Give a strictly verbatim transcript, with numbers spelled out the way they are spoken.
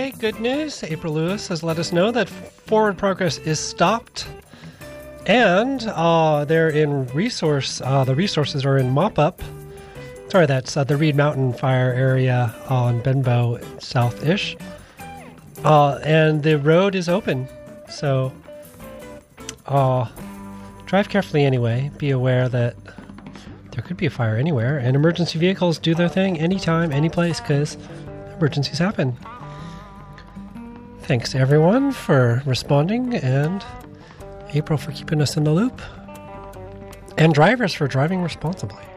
Okay, good news. April Lewis has let us know that forward progress is stopped. And uh, they're in resource, uh, the resources are in mop-up. Sorry, that's uh, the Reed Mountain fire area on Benbow south-ish. Uh, and the road is open. So uh, drive carefully anyway. Be aware that there could be a fire anywhere. And emergency vehicles do their thing anytime, any place, because emergencies happen. Thanks, everyone, for responding, and April for keeping us in the loop, and drivers for driving responsibly.